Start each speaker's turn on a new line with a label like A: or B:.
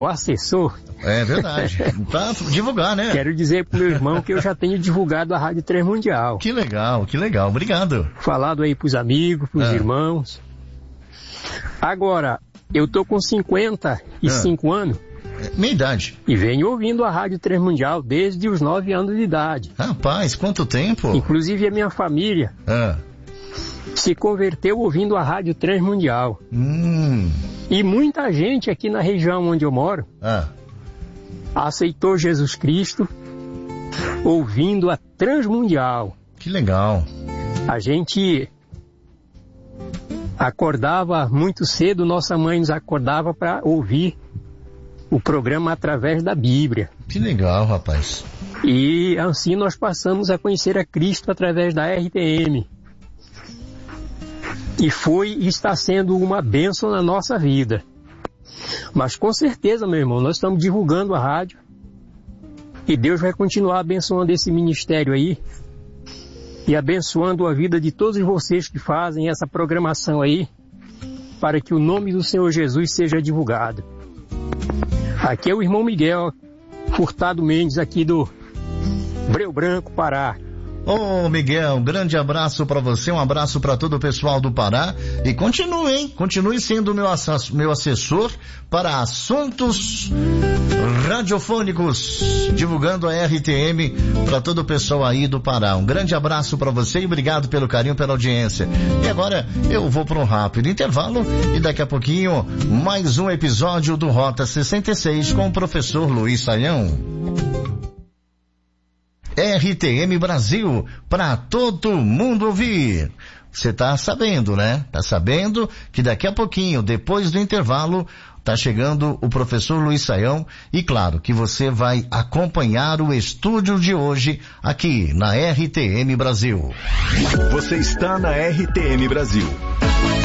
A: o assessor.
B: É verdade. Pra divulgar, né?
A: Quero dizer pro meu irmão que eu já tenho divulgado a Rádio Transmundial.
B: Que legal. Obrigado.
A: Falado aí pros amigos, pros irmãos. Agora, eu tô com 55 anos.
B: Minha idade.
A: E venho ouvindo a Rádio Transmundial desde os 9 anos de idade.
B: Rapaz, quanto tempo?
A: Inclusive a minha família se converteu ouvindo a Rádio Transmundial. E muita gente aqui na região onde eu moro aceitou Jesus Cristo ouvindo a Transmundial.
B: Que legal.
A: A gente acordava muito cedo, nossa mãe nos acordava para ouvir o programa através da Bíblia.
B: Que legal, rapaz.
A: E assim nós passamos a conhecer a Cristo através da RTM. E foi e está sendo uma bênção na nossa vida. Mas com certeza, meu irmão, nós estamos divulgando a rádio. E Deus vai continuar abençoando esse ministério aí. E abençoando a vida de todos vocês que fazem essa programação aí. Para que o nome do Senhor Jesus seja divulgado. Aqui é o irmão Miguel Furtado Mendes, aqui do Breu Branco, Pará.
B: Ô Miguel, um grande abraço para você, um abraço para todo o pessoal do Pará e continue sendo meu assessor para assuntos radiofônicos, divulgando a RTM para todo o pessoal aí do Pará. Um grande abraço para você e obrigado pelo carinho, pela audiência. E agora eu vou para um rápido intervalo e daqui a pouquinho mais um episódio do Rota 66 com o professor Luiz Saião. RTM Brasil, para todo mundo ouvir. Você tá sabendo, né? Tá sabendo que daqui a pouquinho, depois do intervalo, tá chegando o professor Luiz Saião e claro que você vai acompanhar o estúdio de hoje aqui na RTM Brasil.
C: Você está na RTM Brasil.